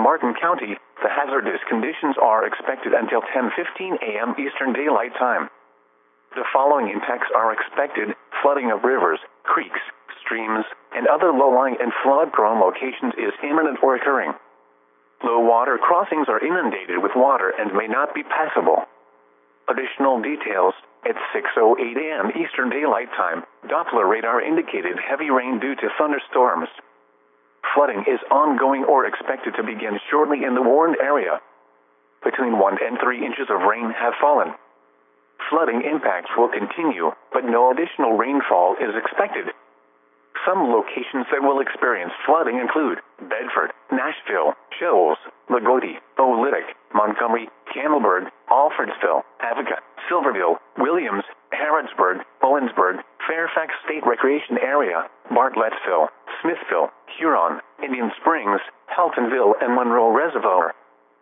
Martin County, the hazardous conditions are expected until 10:15 a.m. Eastern Daylight Time. The following impacts are expected: flooding of rivers, creeks, streams, and other low-lying and flood-prone locations is imminent or occurring. Low water crossings are inundated with water and may not be passable. Additional details: at 6:08 a.m. Eastern Daylight Time, Doppler radar indicated heavy rain due to thunderstorms. Flooding is ongoing or expected to begin shortly in the warned area. Between 1 and 3 inches of rain have fallen. Flooding impacts will continue, but no additional rainfall is expected. Some locations that will experience flooding include Bedford, Nashville, Shoals, Lagodi, Oolitic, Montgomery, Campbellsburg, Alfredsville, Avoca, Silverville, Williams, Harrodsburg, Owensburg, Fairfax State Recreation Area, Bartlettsville, Smithville, Huron, Indian Springs, Haltonville, and Monroe Reservoir.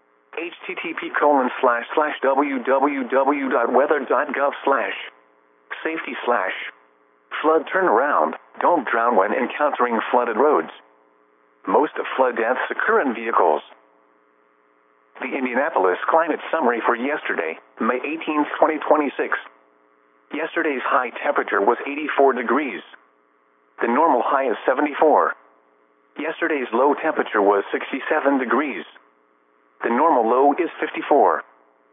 http://www.weather.gov/safety/ flood turnaround. Don't drown when encountering flooded roads. Most of flood deaths occur in vehicles. The Indianapolis climate summary for yesterday, May 18, 2026. Yesterday's high temperature was 84 degrees. The normal high is 74. Yesterday's low temperature was 67 degrees. The normal low is 54.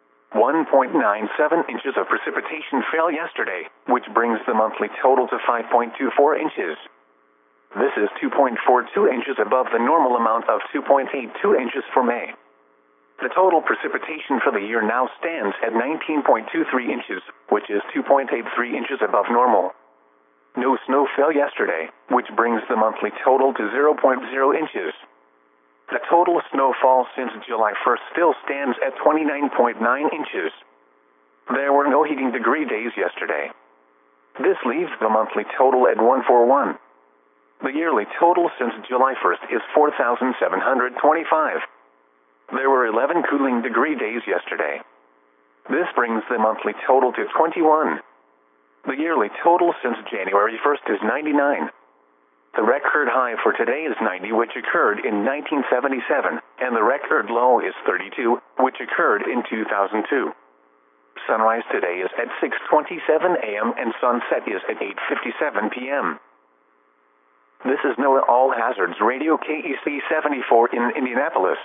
1.97 inches of precipitation fell yesterday, which brings the monthly total to 5.24 inches. This is 2.42 inches above the normal amount of 2.82 inches for May. The total precipitation for the year now stands at 19.23 inches, which is 2.83 inches above normal. No snow fell yesterday, which brings the monthly total to 0.0 inches. The total snowfall since July 1st still stands at 29.9 inches. There were no heating degree days yesterday. This leaves the monthly total at 141. The yearly total since July 1st is 4,725. There were 11 cooling degree days yesterday. This brings the monthly total to 21. The yearly total since January 1st is 99. The record high for today is 90, which occurred in 1977, and the record low is 32, which occurred in 2002. Sunrise today is at 6:27 a.m. and sunset is at 8:57 p.m. This is NOAA All Hazards Radio KEC 74 in Indianapolis.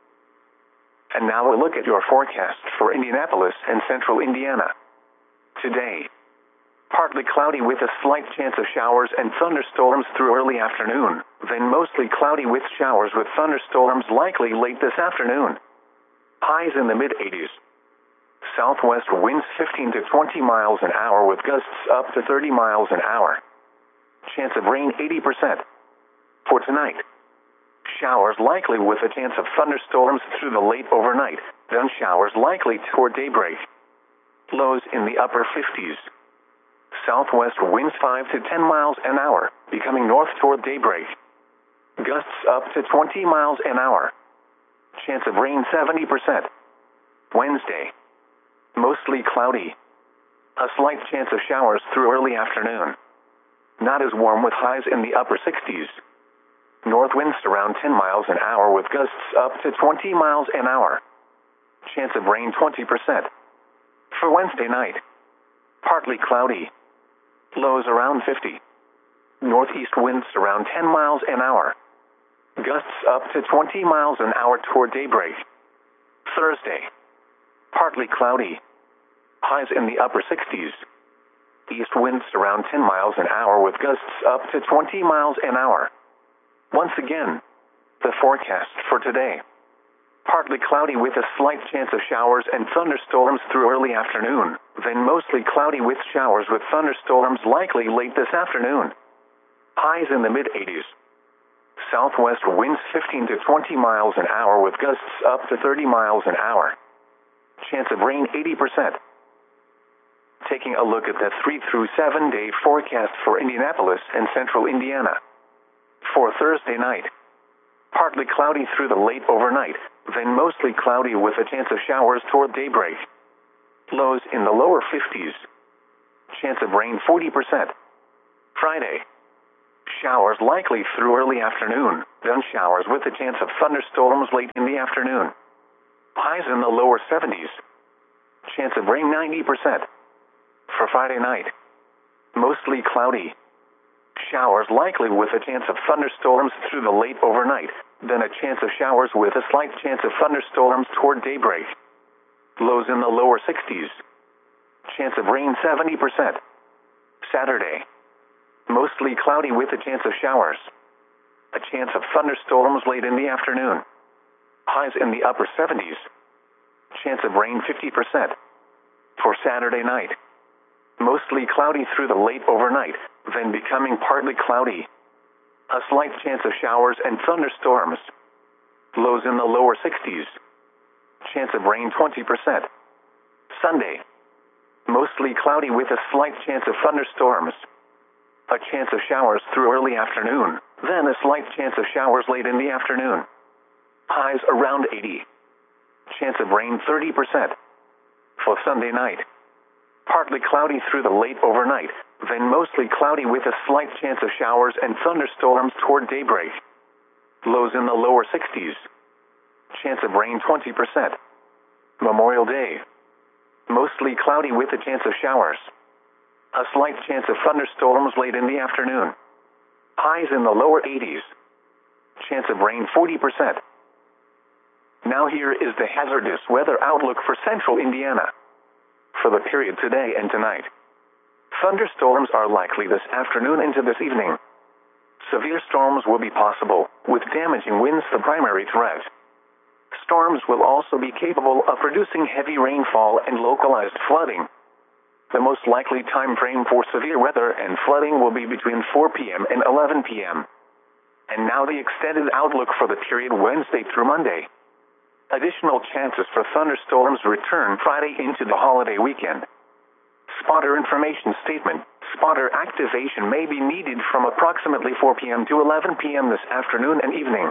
And now a look at your forecast for Indianapolis and central Indiana. Today, partly cloudy with a slight chance of showers and thunderstorms through early afternoon, then mostly cloudy with showers with thunderstorms likely late this afternoon. Highs in the mid-80s. Southwest winds 15 to 20 miles an hour with gusts up to 30 miles an hour. Chance of rain 80%. For tonight, showers likely with a chance of thunderstorms through the late overnight, then showers likely toward daybreak. Lows in the upper 50s. Southwest winds 5 to 10 miles an hour, becoming north toward daybreak. Gusts up to 20 miles an hour. Chance of rain 70%. Wednesday, mostly cloudy. A slight chance of showers through early afternoon. Not as warm with highs in the upper 60s. North winds around 10 miles an hour with gusts up to 20 miles an hour. Chance of rain 20%. For Wednesday night, partly cloudy. Lows around 50. Northeast winds around 10 miles an hour. Gusts up to 20 miles an hour toward daybreak. Thursday, partly cloudy. Highs in the upper 60s. East winds around 10 miles an hour with gusts up to 20 miles an hour. Once again, the forecast for today. Partly cloudy with a slight chance of showers and thunderstorms through early afternoon, then mostly cloudy with showers with thunderstorms likely late this afternoon. Highs in the mid-80s. Southwest winds 15 to 20 miles an hour with gusts up to 30 miles an hour. Chance of rain 80%. Taking a look at the 3 through 7 day forecast for Indianapolis and central Indiana. For Thursday night, partly cloudy through the late overnight, then mostly cloudy with a chance of showers toward daybreak. Lows in the lower 50s. Chance of rain 40%. Friday, Showers likely through early afternoon, then showers with a chance of thunderstorms late in the afternoon. Highs in the lower 70s. Chance of rain 90%. For Friday night, mostly cloudy. Showers likely with a chance of thunderstorms through the late overnight, then a chance of showers with a slight chance of thunderstorms toward daybreak. Lows in the lower 60s. Chance of rain 70%. Saturday, mostly cloudy with a chance of showers. A chance of thunderstorms late in the afternoon. Highs in the upper 70s. Chance of rain 50%. For Saturday night, mostly cloudy through the late overnight, then becoming partly cloudy. A slight chance of showers and thunderstorms. Lows in the lower 60s. Chance of rain 20%. Sunday, mostly cloudy with a slight chance of thunderstorms. A chance of showers through early afternoon, then a slight chance of showers late in the afternoon. Highs around 80. Chance of rain 30%. For Sunday night, partly cloudy through the late overnight, then mostly cloudy with a slight chance of showers and thunderstorms toward daybreak. Lows in the lower 60s. Chance of rain 20%. Memorial Day, mostly cloudy with a chance of showers. A slight chance of thunderstorms late in the afternoon. Highs in the lower 80s. Chance of rain 40%. Now here is the hazardous weather outlook for central Indiana. For the period today and tonight, thunderstorms are likely this afternoon into this evening. Severe storms will be possible, with damaging winds the primary threat. Storms will also be capable of producing heavy rainfall and localized flooding. The most likely time frame for severe weather and flooding will be between 4 p.m. and 11 p.m. And now the extended outlook for the period Wednesday through Monday. Additional chances for thunderstorms return Friday into the holiday weekend. Spotter information statement. Spotter activation may be needed from approximately 4 p.m. to 11 p.m. this afternoon and evening.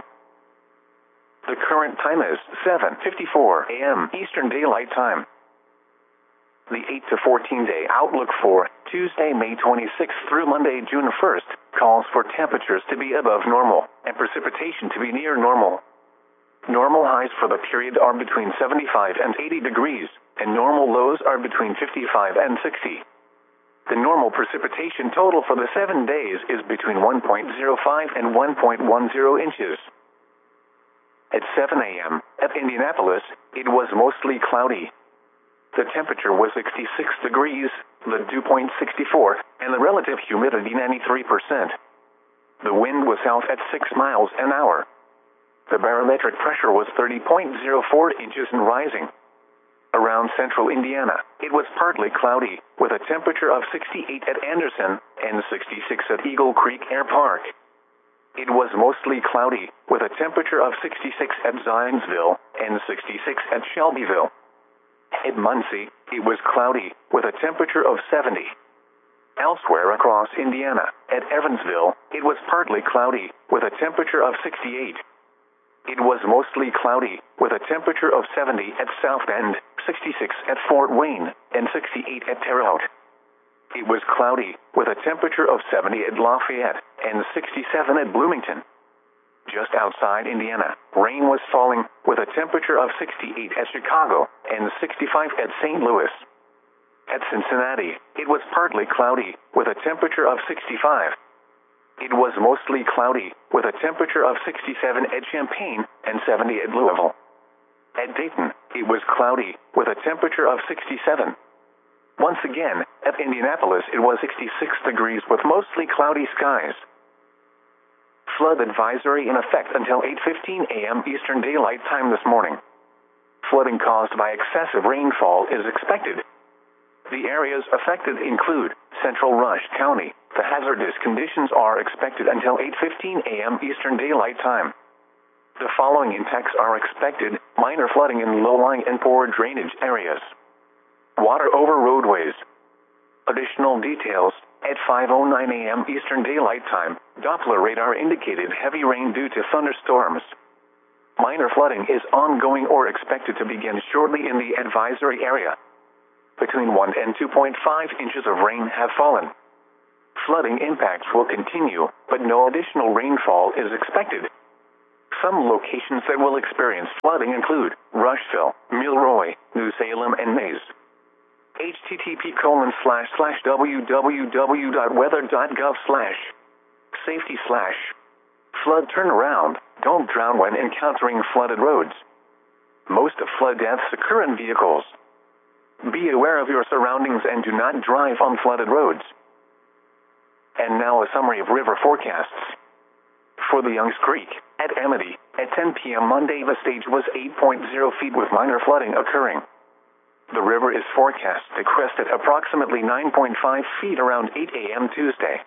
The current time is 7:54 a.m. Eastern Daylight Time. The 8 to 14 day outlook for Tuesday, May 26th through Monday, June 1st, calls for temperatures to be above normal and precipitation to be near normal. Normal highs for the period are between 75 and 80 degrees, and normal lows are between 55 and 60. The normal precipitation total for the 7 days is between 1.05 and 1.10 inches. At 7 a.m., at Indianapolis, it was mostly cloudy. The temperature was 66 degrees, the dew point 64, and the relative humidity 93%. The wind was south at 6 miles an hour. The barometric pressure was 30.04 inches and rising. Around central Indiana, it was partly cloudy, with a temperature of 68 at Anderson and 66 at Eagle Creek Air Park. It was mostly cloudy, with a temperature of 66 at Zionsville and 66 at Shelbyville. At Muncie, it was cloudy, with a temperature of 70. Elsewhere across Indiana, at Evansville, it was partly cloudy, with a temperature of 68. It was mostly cloudy, with a temperature of 70 at South Bend, 66 at Fort Wayne, and 68 at Terre Haute. It was cloudy, with a temperature of 70 at Lafayette, and 67 at Bloomington. Just outside Indiana, rain was falling, with a temperature of 68 at Chicago, and 65 at St. Louis. At Cincinnati, it was partly cloudy, with a temperature of 65. It was mostly cloudy, with a temperature of 67 at Champaign and 70 at Louisville. At Dayton, it was cloudy, with a temperature of 67. Once again, at Indianapolis, it was 66 degrees with mostly cloudy skies. Flood advisory in effect until 8:15 a.m. Eastern Daylight Time this morning. Flooding caused by excessive rainfall is expected. The areas affected include Central Rush County. The hazardous conditions are expected until 8:15 a.m. Eastern Daylight Time. The following impacts are expected: minor flooding in low-lying and poor drainage areas. Water over roadways. Additional details: at 5:09 a.m. Eastern Daylight Time, Doppler radar indicated heavy rain due to thunderstorms. Minor flooding is ongoing or expected to begin shortly in the advisory area. Between 1 and 2.5 inches of rain have fallen. Flooding impacts will continue, but no additional rainfall is expected. Some locations that will experience flooding include Rushville, Milroy, New Salem, and Mays. http://www.weather.gov/safety/flood turnaround. Don't drown when encountering flooded roads. Most of flood deaths occur in vehicles. Be aware of your surroundings and do not drive on flooded roads. And now a summary of river forecasts. For the Youngs Creek, at Amity, at 10 p.m. Monday the stage was 8.0 feet with minor flooding occurring. The river is forecast to crest at approximately 9.5 feet around 8 a.m. Tuesday.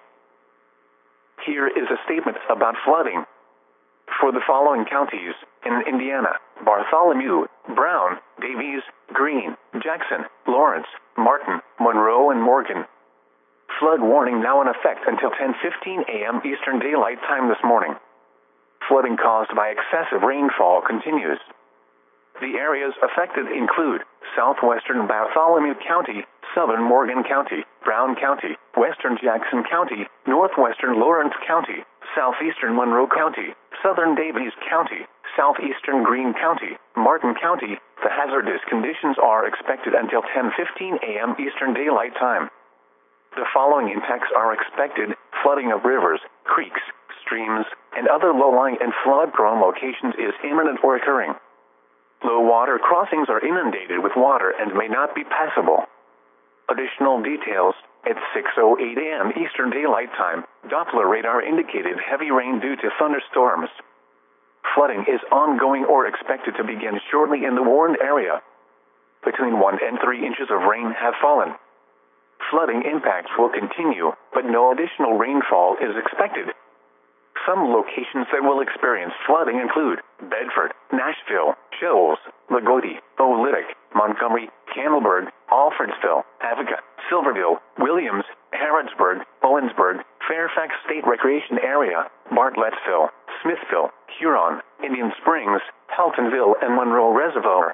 Here is a statement about flooding. For the following counties in Indiana: Bartholomew, Brown, Davies, Greene, Jackson, Lawrence, Martin, Monroe, and Morgan. Flood warning now in effect until 10:15 a.m. Eastern Daylight Time this morning. Flooding caused by excessive rainfall continues. The areas affected include southwestern Bartholomew County, southern Morgan County, Brown County, western Jackson County, northwestern Lawrence County, southeastern Monroe County, southern Davies County, southeastern Greene County, Martin County. The hazardous conditions are expected until 10:15 a.m. Eastern Daylight Time. The following impacts are expected: flooding of rivers, creeks, streams, and other low-lying and flood-prone locations is imminent or occurring. Low water crossings are inundated with water and may not be passable. Additional details: at 6:08 a.m. Eastern Daylight Time, Doppler radar indicated heavy rain due to thunderstorms. Flooding is ongoing or expected to begin shortly in the warned area. Between 1 and 3 inches of rain have fallen. Flooding impacts will continue, but no additional rainfall is expected. Some locations that will experience flooding include Bedford, Nashville, Shoals, Lagodi, Oolitic, Montgomery, Campbellsburg, Alfredsville, Avoca, Silverville, Williams, Harrodsburg, Owensburg, Fairfax State Recreation Area, Bartlettsville, Smithville, Huron, Indian Springs, Heltonville, and Monroe Reservoir.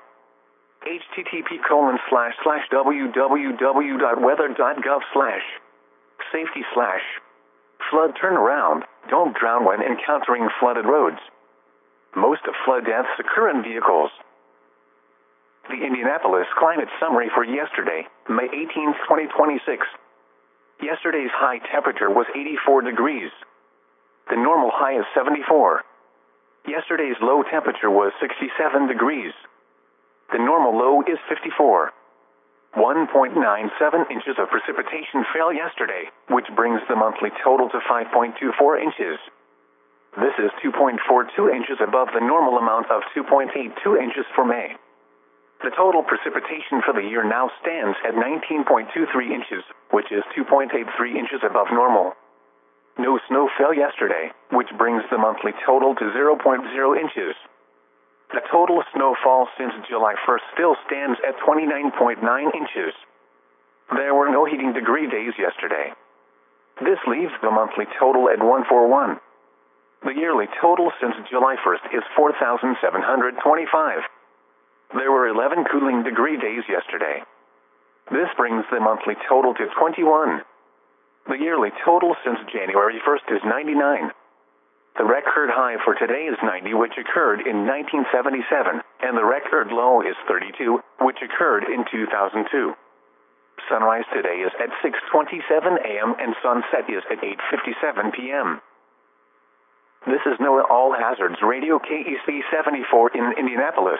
http://www.weather.gov/safety/flood turnaround. Don't drown when encountering flooded roads. Most of flood deaths occur in vehicles. The Indianapolis Climate Summary for yesterday, May 18, 2026. Yesterday's high temperature was 84 degrees. The normal high is 74. Yesterday's low temperature was 67 degrees. The normal low is 54. 1.97 inches of precipitation fell yesterday, which brings the monthly total to 5.24 inches. This is 2.42 inches above the normal amount of 2.82 inches for May. The total precipitation for the year now stands at 19.23 inches, which is 2.83 inches above normal. No snow fell yesterday, which brings the monthly total to 0.0 inches. The total snowfall since July 1st still stands at 29.9 inches. There were no heating degree days yesterday. This leaves the monthly total at 141. The yearly total since July 1st is 4,725. There were 11 cooling degree days yesterday. This brings the monthly total to 21. The yearly total since January 1st is 99. The record high for today is 90, which occurred in 1977, and the record low is 32, which occurred in 2002. Sunrise today is at 6:27 a.m. and sunset is at 8:57 p.m. This is NOAA All Hazards Radio KEC 74 in Indianapolis.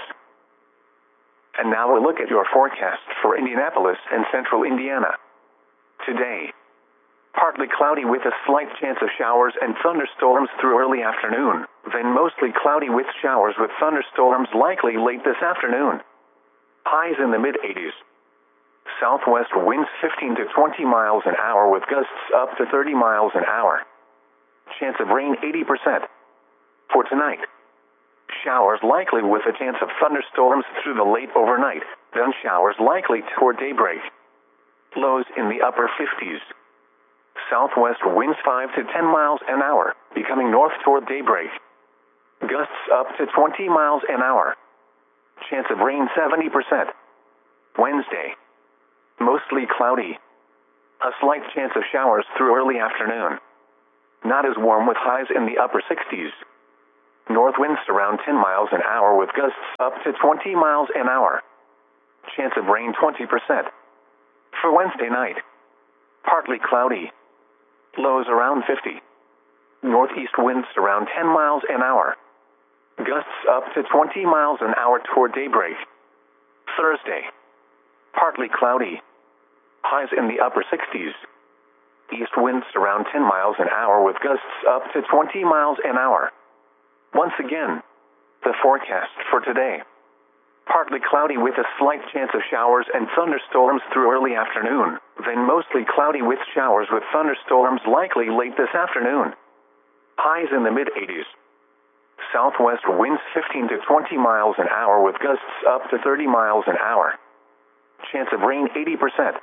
And now we'll look at your forecast for Indianapolis and central Indiana. Today, partly cloudy with a slight chance of showers and thunderstorms through early afternoon, then mostly cloudy with showers with thunderstorms likely late this afternoon. Highs in the mid-80s. Southwest winds 15 to 20 miles an hour with gusts up to 30 miles an hour. Chance of rain 80%. For tonight, showers likely with a chance of thunderstorms through the late overnight, then showers likely toward daybreak. Lows in the upper 50s. Southwest winds 5 to 10 miles an hour, becoming north toward daybreak. Gusts up to 20 miles an hour. Chance of rain 70%. Wednesday, mostly cloudy. A slight chance of showers through early afternoon. Not as warm with highs in the upper 60s. North winds around 10 miles an hour with gusts up to 20 miles an hour. Chance of rain 20%. For Wednesday night, partly cloudy. Lows around 50. Northeast winds around 10 miles an hour. Gusts up to 20 miles an hour toward daybreak. Thursday, partly cloudy. Highs in the upper 60s. East winds around 10 miles an hour with gusts up to 20 miles an hour. Once again, the forecast for today. Partly cloudy with a slight chance of showers and thunderstorms through early afternoon, then mostly cloudy with showers with thunderstorms likely late this afternoon. Highs in the mid-80s. Southwest winds 15 to 20 miles an hour with gusts up to 30 miles an hour. Chance of rain 80%.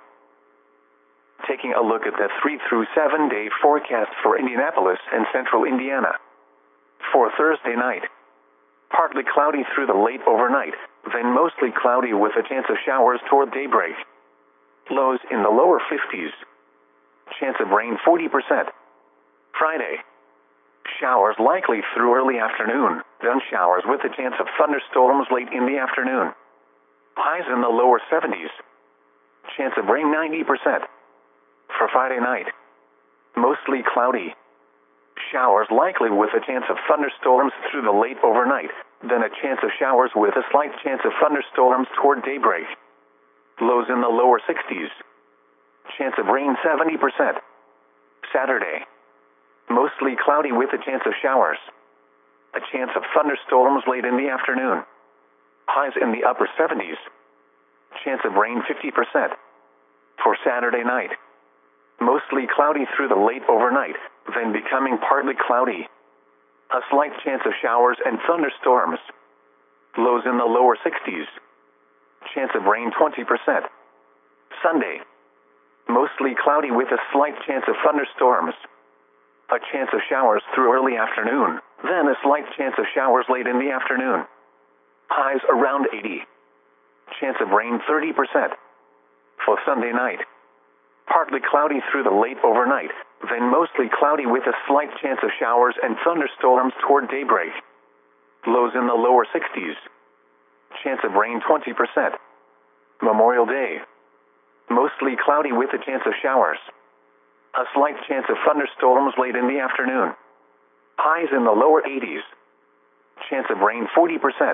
Taking a look at the 3 through 7 day forecast for Indianapolis and central Indiana. For Thursday night, partly cloudy through the late overnight, then mostly cloudy with a chance of showers toward daybreak. Lows in the lower 50s. Chance of rain 40%. Friday, showers likely through early afternoon, then showers with a chance of thunderstorms late in the afternoon. Highs in the lower 70s. Chance of rain 90%. For Friday night, mostly cloudy. Showers likely with a chance of thunderstorms through the late overnight, then a chance of showers with a slight chance of thunderstorms toward daybreak. Lows in the lower 60s. Chance of rain 70%. Saturday, mostly cloudy with a chance of showers. A chance of thunderstorms late in the afternoon. Highs in the upper 70s. Chance of rain 50%. For Saturday night, mostly cloudy through the late overnight, then becoming partly cloudy. A slight chance of showers and thunderstorms. Lows in the lower 60s. Chance of rain 20%. Sunday, mostly cloudy with a slight chance of thunderstorms. A chance of showers through early afternoon, then a slight chance of showers late in the afternoon. Highs around 80. Chance of rain 30%. For Sunday night, partly cloudy through the late overnight, then mostly cloudy with a slight chance of showers and thunderstorms toward daybreak. Lows in the lower 60s. Chance of rain 20%. Memorial Day, mostly cloudy with a chance of showers. A slight chance of thunderstorms late in the afternoon. Highs in the lower 80s. Chance of rain 40%.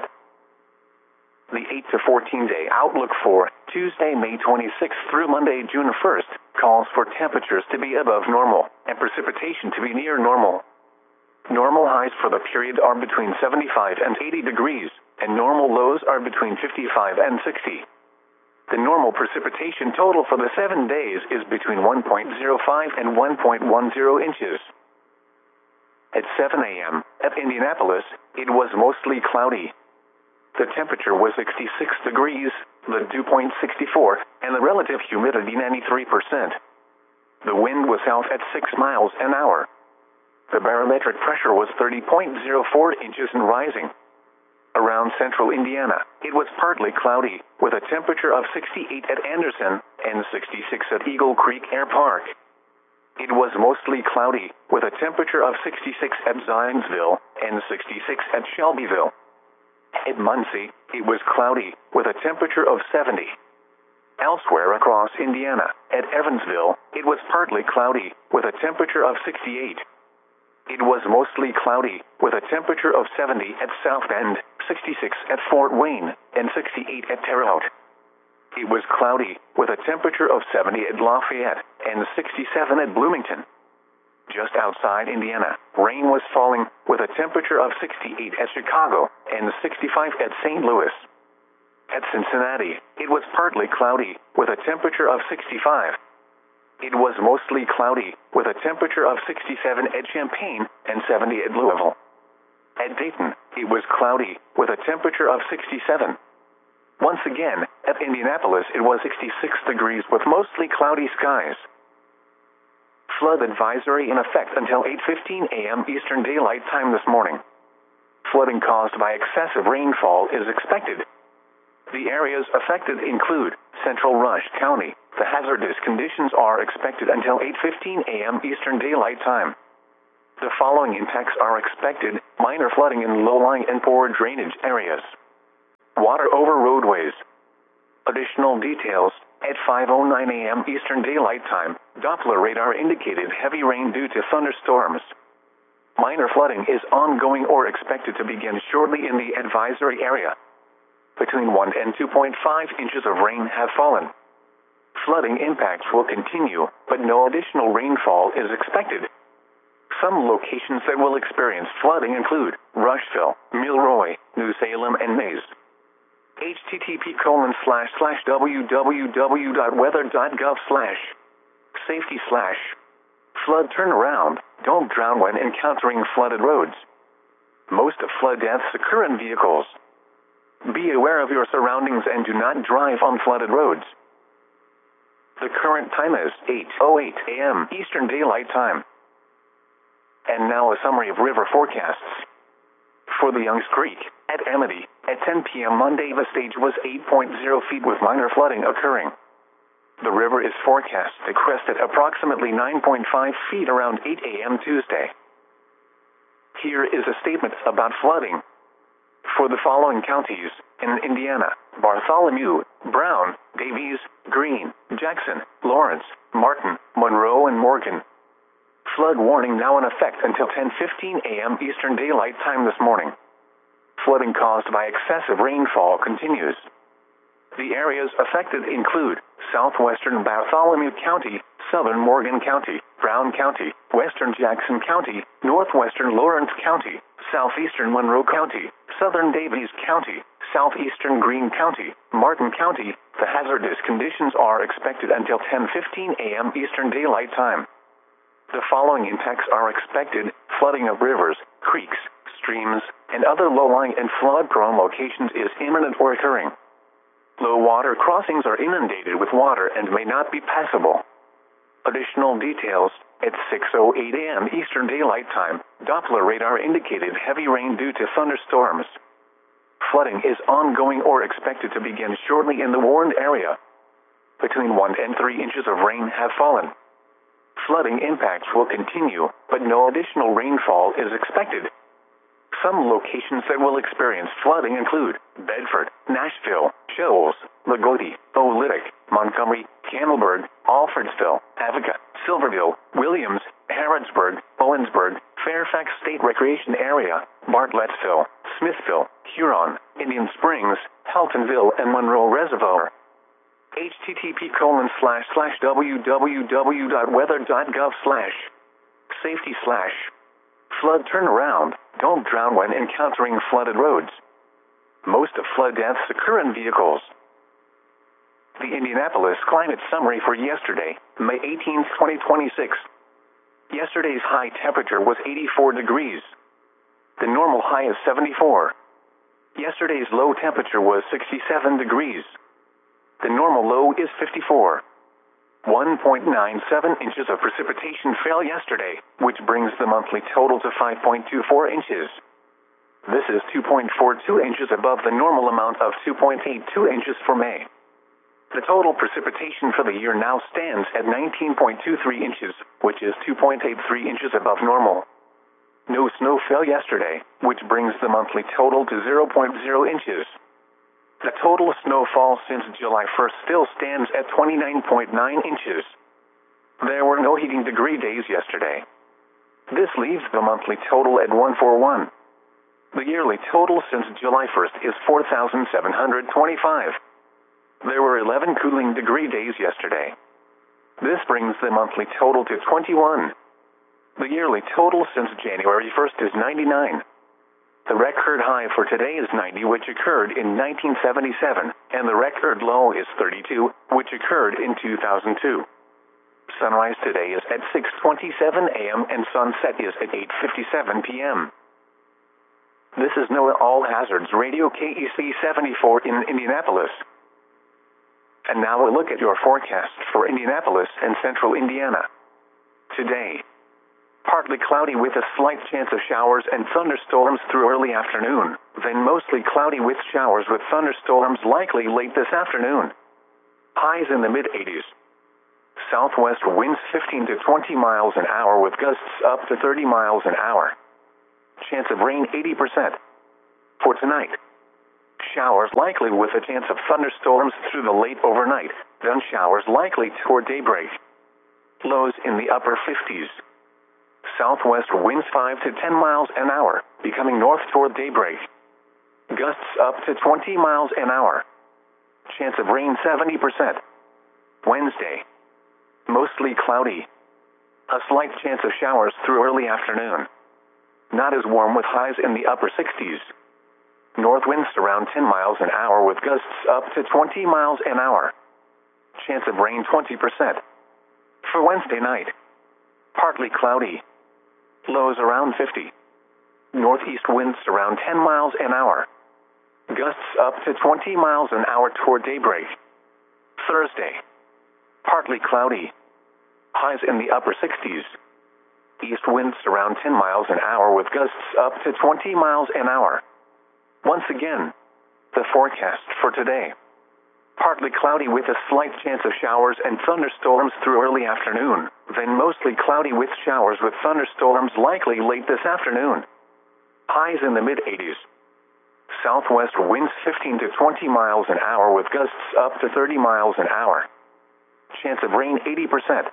The 8 to 14 day outlook for Tuesday, May 26th through Monday, June 1st, calls for temperatures to be above normal and precipitation to be near normal. Normal highs for the period are between 75 and 80 degrees, and normal lows are between 55 and 60. The normal precipitation total for the 7 days is between 1.05 and 1.10 inches. At 7 a.m. at Indianapolis, it was mostly cloudy. The temperature was 66 degrees, the dew point 64, and the relative humidity 93%. The wind was south at 6 miles an hour. The barometric pressure was 30.04 inches and rising. Around central Indiana, it was partly cloudy, with a temperature of 68 at Anderson and 66 at Eagle Creek Air Park. It was mostly cloudy, with a temperature of 66 at Zionsville and 66 at Shelbyville. At Muncie, it was cloudy, with a temperature of 70. Elsewhere across Indiana, at Evansville, it was partly cloudy, with a temperature of 68. It was mostly cloudy, with a temperature of 70 at South Bend, 66 at Fort Wayne, and 68 at Terre Haute. It was cloudy, with a temperature of 70 at Lafayette, and 67 at Bloomington. Just outside Indiana, rain was falling, with a temperature of 68 at Chicago, and 65 at St. Louis. At Cincinnati, it was partly cloudy, with a temperature of 65. It was mostly cloudy, with a temperature of 67 at Champaign and 70 at Louisville. At Dayton, it was cloudy, with a temperature of 67. Once again, at Indianapolis, it was 66 degrees with mostly cloudy skies. Flood advisory in effect until 8:15 a.m. Eastern Daylight Time this morning. Flooding caused by excessive rainfall is expected. The areas affected include Central Rush County, The hazardous conditions are expected until 8:15 a.m. Eastern Daylight Time. The following impacts are expected: minor flooding in low-lying and poor drainage areas. Water over roadways. Additional details: at 5:09 a.m. Eastern Daylight Time, Doppler radar indicated heavy rain due to thunderstorms. Minor flooding is ongoing or expected to begin shortly in the advisory area. Between 1 and 2.5 inches of rain have fallen. Flooding impacts will continue, but no additional rainfall is expected. Some locations that will experience flooding include Rushville, Milroy, New Salem, and Mays. http://www.weather.gov/safety/flood turnaround. Don't drown when encountering flooded roads. Most of flood deaths occur in vehicles. Be aware of your surroundings and do not drive on flooded roads. The current time is 8:08 a.m. Eastern Daylight Time. And now a summary of river forecasts. For the Youngs Creek, at Amity, at 10 p.m. Monday the stage was 8.0 feet with minor flooding occurring. The river is forecast to crest at approximately 9.5 feet around 8 a.m. Tuesday. Here is a statement about flooding. For the following counties in Indiana: Bartholomew, Brown, Davies, Greene, Jackson, Lawrence, Martin, Monroe, and Morgan. Flood warning now in effect until 10:15 a.m. Eastern Daylight Time this morning. Flooding caused by excessive rainfall continues. The areas affected include southwestern Bartholomew County, southern Morgan County, Brown County, western Jackson County, northwestern Lawrence County, southeastern Monroe County, southern Davies County, southeastern Greene County, Martin County. The hazardous conditions are expected until 10:15 a.m. Eastern Daylight Time. The following impacts are expected: flooding of rivers, creeks, streams, and other low-lying and flood-prone locations is imminent or occurring. Low water crossings are inundated with water and may not be passable. Additional details: at 6:08 a.m. Eastern Daylight Time, Doppler radar indicated heavy rain due to thunderstorms. Flooding is ongoing or expected to begin shortly in the warned area. Between 1 and 3 inches of rain have fallen. Flooding impacts will continue, but no additional rainfall is expected. Some locations that will experience flooding include Bedford, Nashville, Shoals, Lagodi, Oolitic, Montgomery, Campbellburg, Alfredsville, Avoca, Silverville, Williams, Harrodsburg, Owensburg, Fairfax State Recreation Area, Bartlettsville, Smithville, Huron, Indian Springs, Heltonville, and Monroe Reservoir. http://www.weather.gov/safety/flood turnaround. Don't drown when encountering flooded roads. Most of flood deaths occur in vehicles. The Indianapolis Climate Summary for yesterday, May 18, 2026. Yesterday's high temperature was 84 degrees. The normal high is 74. Yesterday's low temperature was 67 degrees. The normal low is 54. 1.97 inches of precipitation fell yesterday, which brings the monthly total to 5.24 inches. This is 2.42 inches above the normal amount of 2.82 inches for May. The total precipitation for the year now stands at 19.23 inches, which is 2.83 inches above normal. No snow fell yesterday, which brings the monthly total to 0.0 inches. The total snowfall since July 1st still stands at 29.9 inches. There were no heating degree days yesterday. This leaves the monthly total at 141. The yearly total since July 1st is 4,725. There were 11 cooling degree days yesterday. This brings the monthly total to 21. The yearly total since January 1st is 99. The record high for today is 90, which occurred in 1977, and the record low is 32, which occurred in 2002. Sunrise today is at 6:27 a.m. and sunset is at 8:57 p.m. This is NOAA All Hazards Radio KEC 74 in Indianapolis. And now a look at your forecast for Indianapolis and central Indiana. Today, partly cloudy with a slight chance of showers and thunderstorms through early afternoon, then mostly cloudy with showers with thunderstorms likely late this afternoon. Highs in the mid-80s. Southwest winds 15 to 20 miles an hour with gusts up to 30 miles an hour. Chance of rain 80%. For tonight, showers likely with a chance of thunderstorms through the late overnight, then showers likely toward daybreak. Lows in the upper 50s. Southwest winds 5 to 10 miles an hour, becoming north toward daybreak. Gusts up to 20 miles an hour. Chance of rain 70%. Wednesday, mostly cloudy. A slight chance of showers through early afternoon. Not as warm with highs in the upper 60s. North winds around 10 miles an hour with gusts up to 20 miles an hour. Chance of rain 20%. For Wednesday night, partly cloudy. Lows around 50. Northeast winds around 10 miles an hour. Gusts up to 20 miles an hour toward daybreak. Thursday, partly cloudy. Highs in the upper 60s. East winds around 10 miles an hour with gusts up to 20 miles an hour. Once again, the forecast for today. Partly cloudy with a slight chance of showers and thunderstorms through early afternoon, then mostly cloudy with showers with thunderstorms likely late this afternoon. Highs in the mid-80s. Southwest winds 15 to 20 miles an hour with gusts up to 30 miles an hour. Chance of rain 80%.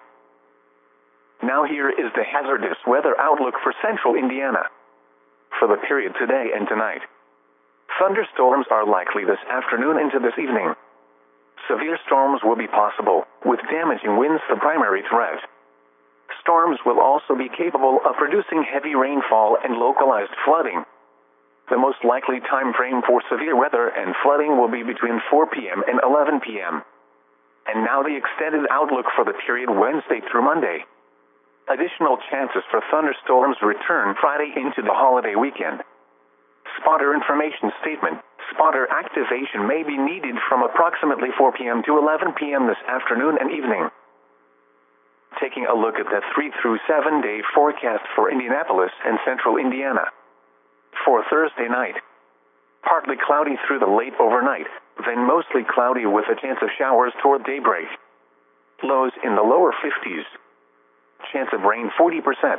Now here is the hazardous weather outlook for central Indiana. For the period today and tonight. Thunderstorms are likely this afternoon into this evening. Severe storms will be possible, with damaging winds the primary threat. Storms will also be capable of producing heavy rainfall and localized flooding. The most likely time frame for severe weather and flooding will be between 4 p.m. and 11 p.m. And now the extended outlook for the period Wednesday through Monday. Additional chances for thunderstorms return Friday into the holiday weekend. Spotter information statement. Spotter activation may be needed from approximately 4 p.m. to 11 p.m. this afternoon and evening. Taking a look at the 3 through 7 day forecast for Indianapolis and central Indiana. For Thursday night, partly cloudy through the late overnight, then mostly cloudy with a chance of showers toward daybreak. Lows in the lower 50s. Chance of rain 40%.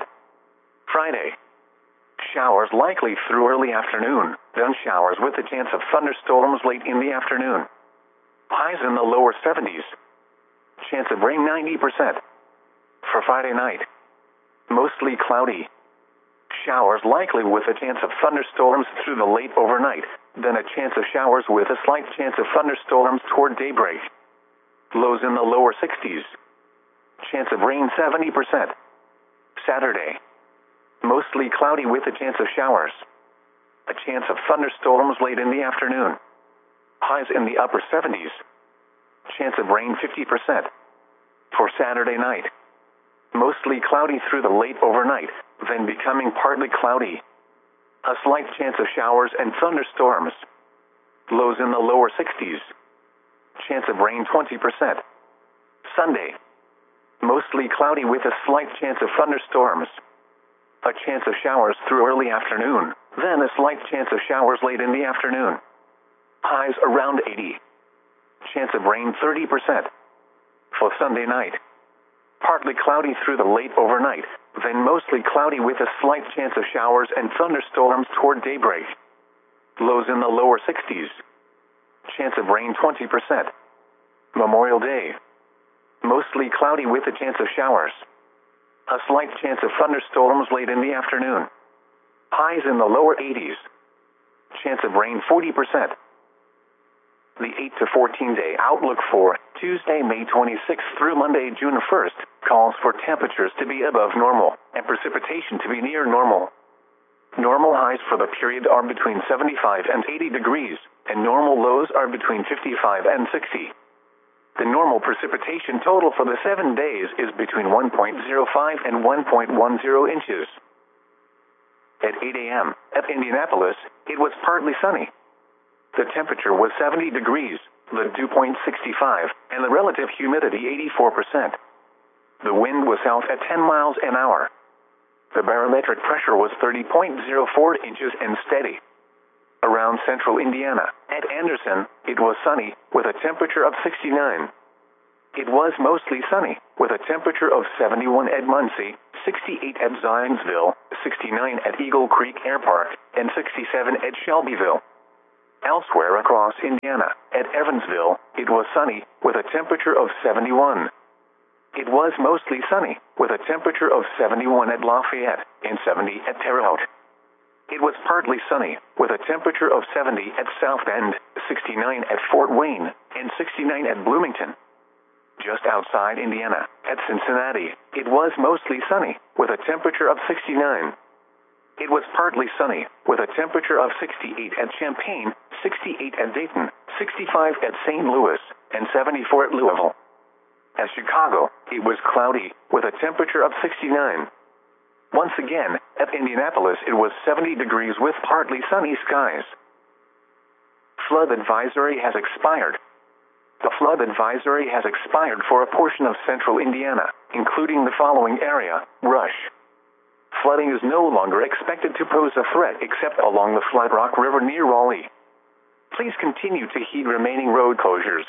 Friday, showers likely through early afternoon, then showers with a chance of thunderstorms late in the afternoon. Highs in the lower 70s. Chance of rain 90%. For Friday night, mostly cloudy. Showers likely with a chance of thunderstorms through the late overnight, then a chance of showers with a slight chance of thunderstorms toward daybreak. Lows in the lower 60s. Chance of rain 70%. Saturday, mostly cloudy with a chance of showers. A chance of thunderstorms late in the afternoon. Highs in the upper 70s. Chance of rain 50%. For Saturday night, mostly cloudy through the late overnight, then becoming partly cloudy. A slight chance of showers and thunderstorms. Lows in the lower 60s. Chance of rain 20%. Sunday, mostly cloudy with a slight chance of thunderstorms. A chance of showers through early afternoon, then a slight chance of showers late in the afternoon. Highs around 80. Chance of rain 30%. For Sunday night, partly cloudy through the late overnight, then mostly cloudy with a slight chance of showers and thunderstorms toward daybreak. Lows in the lower 60s. Chance of rain 20%. Memorial Day, mostly cloudy with a chance of showers. A slight chance of thunderstorms late in the afternoon. Highs in the lower 80s. Chance of rain 40%. The 8 to 14 day outlook for Tuesday, May 26th through Monday, June 1st, calls for temperatures to be above normal and precipitation to be near normal. Normal highs for the period are between 75 and 80 degrees, and normal lows are between 55 and 60. The normal precipitation total for the 7 days is between 1.05 and 1.10 inches. At 8 a.m. at Indianapolis, it was partly sunny. The temperature was 70 degrees, the dew point 65, and the relative humidity 84%. The wind was south at 10 miles an hour. The barometric pressure was 30.04 inches and steady. Around central Indiana, at Anderson, it was sunny, with a temperature of 69. It was mostly sunny, with a temperature of 71 at Muncie, 68 at Zionsville, 69 at Eagle Creek Air Park, and 67 at Shelbyville. Elsewhere across Indiana, at Evansville, it was sunny, with a temperature of 71. It was mostly sunny, with a temperature of 71 at Lafayette, and 70 at Terre Haute. It was partly sunny, with a temperature of 70 at South Bend, 69 at Fort Wayne, and 69 at Bloomington. Just outside Indiana, at Cincinnati, it was mostly sunny, with a temperature of 69. It was partly sunny, with a temperature of 68 at Champaign, 68 at Dayton, 65 at St. Louis, and 74 at Louisville. At Chicago, it was cloudy, with a temperature of 69. Once again, at Indianapolis it was 70 degrees with partly sunny skies. Flood advisory has expired. The flood advisory has expired for a portion of central Indiana, including the following area: Rush. Flooding is no longer expected to pose a threat except along the Flat Rock River near Raleigh. Please continue to heed remaining road closures.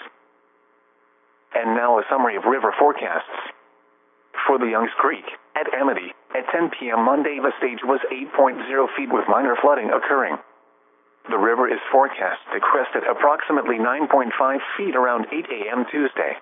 And now a summary of river forecasts. For the Youngs Creek, at Amity, at 10 p.m. Monday the stage was 8.0 feet with minor flooding occurring. The river is forecast to crest at approximately 9.5 feet around 8 a.m. Tuesday.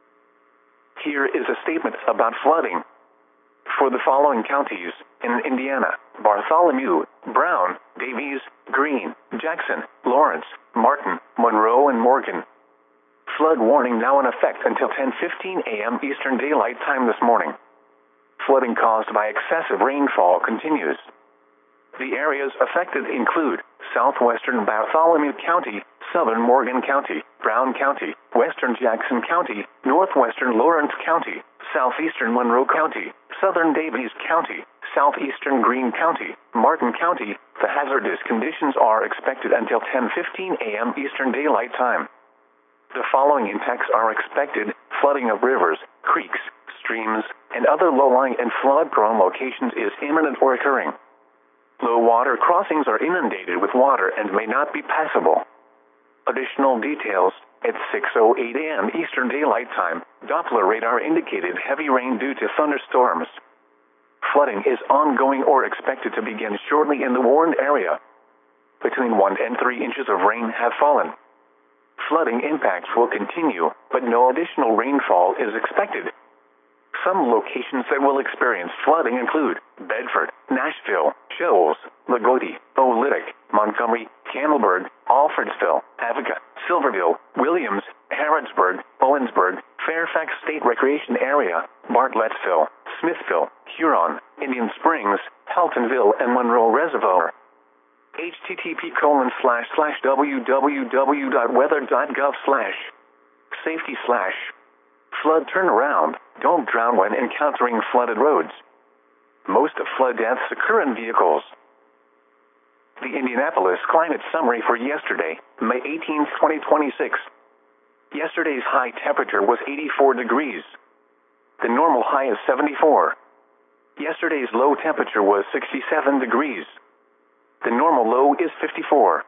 Here is a statement about flooding. For the following counties in Indiana: Bartholomew, Brown, Davies, Greene, Jackson, Lawrence, Martin, Monroe, and Morgan. Flood warning now in effect until 10:15 a.m. Eastern Daylight Time this morning. Flooding caused by excessive rainfall continues. The areas affected include southwestern Bartholomew County, southern Morgan County, Brown County, western Jackson County, northwestern Lawrence County, southeastern Monroe County, southern Davies County, southeastern Greene County, Martin County. The hazardous conditions are expected until 10:15 a.m. Eastern Daylight Time. The following impacts are expected: flooding of rivers, creeks, streams, and other low-lying and flood-prone locations is imminent or occurring. Low water crossings are inundated with water and may not be passable. Additional details: at 6:08 a.m. Eastern Daylight Time, Doppler radar indicated heavy rain due to thunderstorms. Flooding is ongoing or expected to begin shortly in the warned area. Between 1 and 3 inches of rain have fallen. Flooding impacts will continue, but no additional rainfall is expected. Some locations that will experience flooding include Bedford, Nashville, Shoals, Lagodi, Oolitic, Montgomery, Campbellsburg, Alfredsville, Avoca, Silverville, Williams, Harrodsburg, Owensburg, Fairfax State Recreation Area, Bartlettsville, Smithville, Huron, Indian Springs, Heltonville, and Monroe Reservoir. http://www.weather.gov/safety/ Flood turnaround: don't drown when encountering flooded roads. Most flood deaths occur in vehicles. The Indianapolis climate summary for yesterday, May 18, 2026. Yesterday's high temperature was 84 degrees. The normal high is 74. Yesterday's low temperature was 67 degrees. The normal low is 54.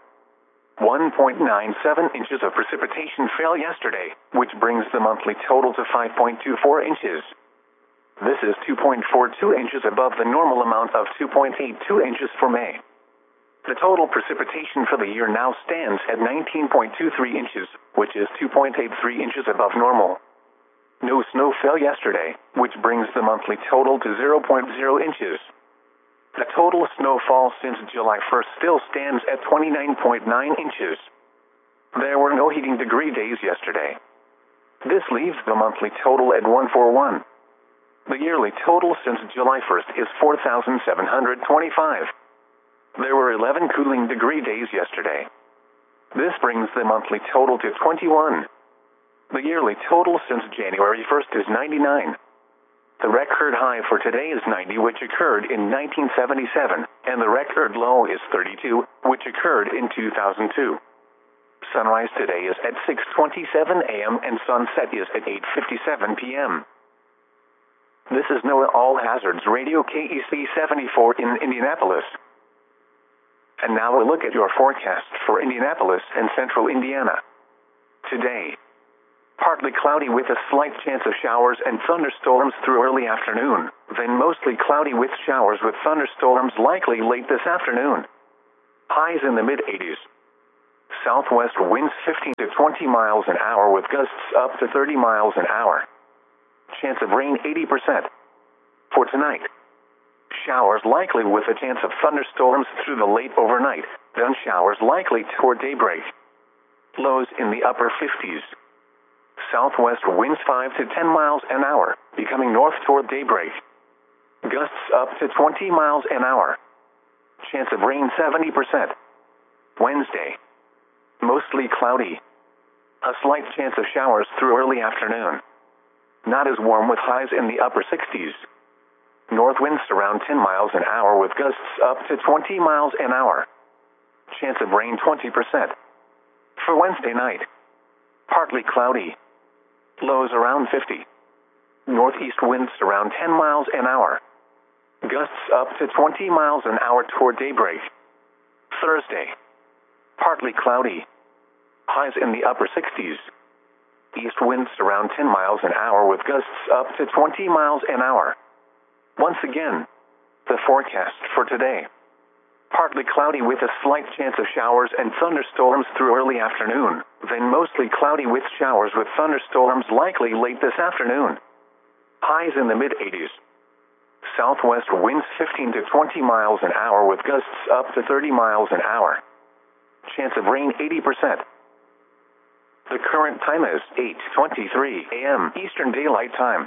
1.97 inches of precipitation fell yesterday, which brings the monthly total to 5.24 inches. This is 2.42 inches above the normal amount of 2.82 inches for May. The total precipitation for the year now stands at 19.23 inches, which is 2.83 inches above normal. No snow fell yesterday, which brings the monthly total to 0.0 inches. The total snowfall since July 1st still stands at 29.9 inches. There were no heating degree days yesterday. This leaves the monthly total at 141. The yearly total since July 1st is 4,725. There were 11 cooling degree days yesterday. This brings the monthly total to 21. The yearly total since January 1st is 99. The record high for today is 90, which occurred in 1977, and the record low is 32, which occurred in 2002. Sunrise today is at 6:27 a.m. and sunset is at 8:57 p.m. This is NOAA All Hazards Radio KEC 74 in Indianapolis. And now a look at your forecast for Indianapolis and central Indiana. Today, Partly cloudy with a slight chance of showers and thunderstorms through early afternoon, then mostly cloudy with showers with thunderstorms likely late this afternoon. Highs in the mid-80s. Southwest winds 15 to 20 miles an hour with gusts up to 30 miles an hour. Chance of rain 80%. For tonight, showers likely with a chance of thunderstorms through the late overnight, then showers likely toward daybreak. Lows in the upper 50s. Southwest winds 5 to 10 miles an hour, becoming north toward daybreak. Gusts up to 20 miles an hour. Chance of rain 70%. Wednesday, mostly cloudy. A slight chance of showers through early afternoon. Not as warm with highs in the upper 60s. North winds around 10 miles an hour with gusts up to 20 miles an hour. Chance of rain 20%. For Wednesday night, partly cloudy. Lows around 50. Northeast winds around 10 miles an hour. Gusts up to 20 miles an hour toward daybreak. Thursday, partly cloudy. Highs in the upper 60s. East winds around 10 miles an hour with gusts up to 20 miles an hour. Once again, the forecast for today. Partly cloudy with a slight chance of showers and thunderstorms through early afternoon, then mostly cloudy with showers with thunderstorms likely late this afternoon. Highs in the mid-80s. Southwest winds 15 to 20 miles an hour with gusts up to 30 miles an hour. Chance of rain 80%. The current time is 8:23 a.m. Eastern Daylight Time.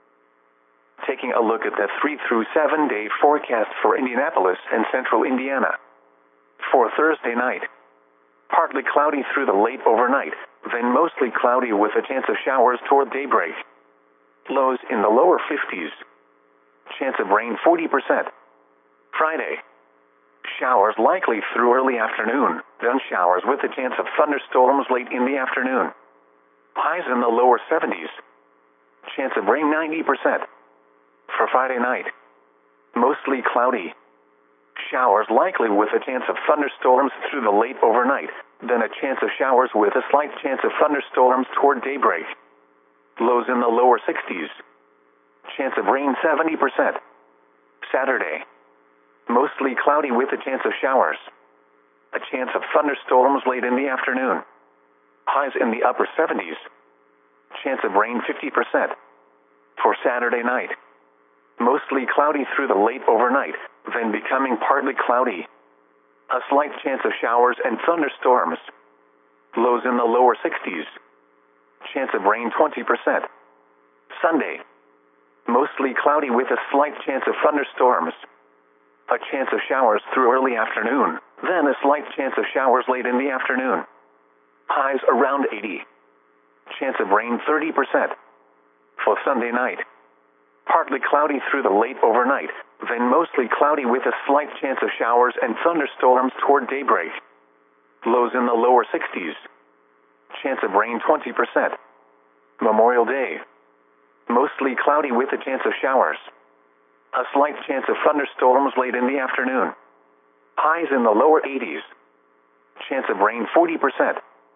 Taking a look at the 3 through 7 day forecast for Indianapolis and central Indiana. For Thursday night, partly cloudy through the late overnight, then mostly cloudy with a chance of showers toward daybreak. Lows in the lower 50s. Chance of rain 40%. Friday, showers likely through early afternoon, then showers with a chance of thunderstorms late in the afternoon. Highs in the lower 70s. Chance of rain 90%. For Friday night, mostly cloudy. Showers likely with a chance of thunderstorms through the late overnight, then a chance of showers with a slight chance of thunderstorms toward daybreak. Lows in the lower 60s. Chance of rain 70%. Saturday, mostly cloudy with a chance of showers. A chance of thunderstorms late in the afternoon. Highs in the upper 70s. Chance of rain 50%. For Saturday night, mostly cloudy through the late overnight, then becoming partly cloudy. A slight chance of showers and thunderstorms. Lows in the lower 60s. Chance of rain 20%. Sunday, mostly cloudy with a slight chance of thunderstorms. A chance of showers through early afternoon, then a slight chance of showers late in the afternoon. Highs around 80. Chance of rain 30%. For Sunday night, partly cloudy through the late overnight, then mostly cloudy with a slight chance of showers and thunderstorms toward daybreak. Lows in the lower 60s. Chance of rain 20%. Memorial Day, mostly cloudy with a chance of showers. A slight chance of thunderstorms late in the afternoon. Highs in the lower 80s. Chance of rain 40%.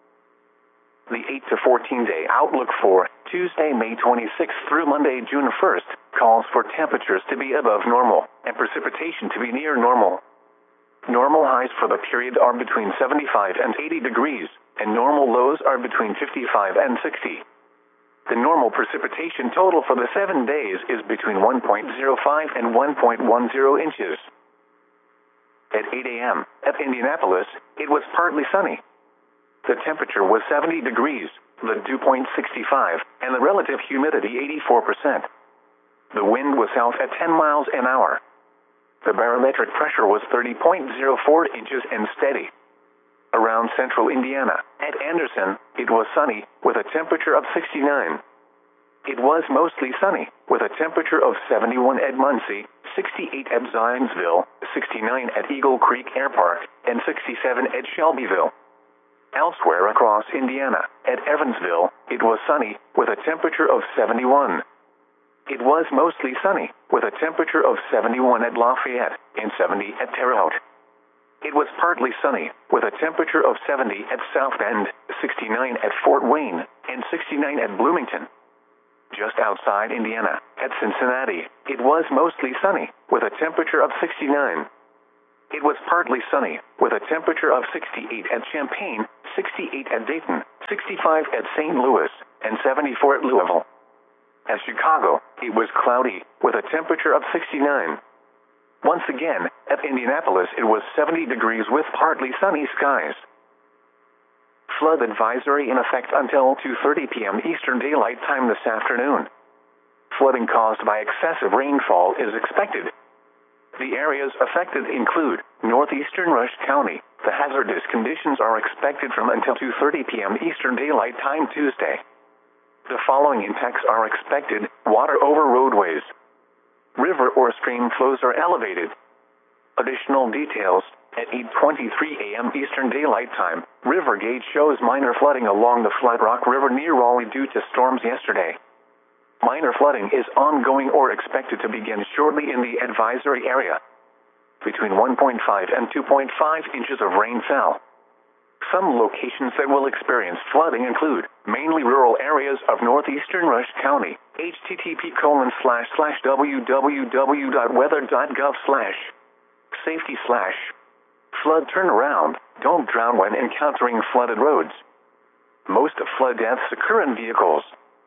The 8 to 14 day outlook for Tuesday, May 26th through Monday, June 1st, calls for temperatures to be above normal and precipitation to be near normal. Normal highs for the period are between 75 and 80 degrees, and normal lows are between 55 and 60. The normal precipitation total for the 7 days is between 1.05 and 1.10 inches. At 8 a.m. at Indianapolis, it was partly sunny. The temperature was 70 degrees, the dew point 65, and the relative humidity 84%. The wind was south at 10 miles an hour. The barometric pressure was 30.04 inches and steady. Around central Indiana, at Anderson, it was sunny, with a temperature of 69. It was mostly sunny, with a temperature of 71 at Muncie, 68 at Zionsville, 69 at Eagle Creek Air Park, and 67 at Shelbyville. Elsewhere across Indiana, at Evansville, it was sunny, with a temperature of 71. It was mostly sunny, with a temperature of 71 at Lafayette, and 70 at Terre Haute. It was partly sunny, with a temperature of 70 at South Bend, 69 at Fort Wayne, and and 69 at Bloomington. Just outside Indiana, at Cincinnati, it was mostly sunny, with a temperature of 69. It was partly sunny, with a temperature of 68 at Champaign, 68 at Dayton, 65 at St. Louis, and 74 at Louisville. At Chicago, it was cloudy, with a temperature of 69. Once again, at Indianapolis it was 70 degrees with partly sunny skies. Flood advisory in effect until 2:30 p.m. Eastern Daylight Time this afternoon. Flooding caused by excessive rainfall is expected. The areas affected include northeastern Rush County. The hazardous conditions are expected from until 2:30 p.m. Eastern Daylight Time Tuesday. The following impacts are expected: water over roadways. River or stream flows are elevated. Additional details: at 8:23 a.m. Eastern Daylight Time, river gauge shows minor flooding along the Flat Rock River near Raleigh due to storms yesterday. Minor flooding is ongoing or expected to begin shortly in the advisory area. Between 1.5 and 2.5 inches of rain fell. Some locations that will experience flooding include mainly rural areas of northeastern Rush County. http://www.weather.gov/safety/ flood turnaround. Don't drown when encountering flooded roads. Most of flood deaths occur in vehicles.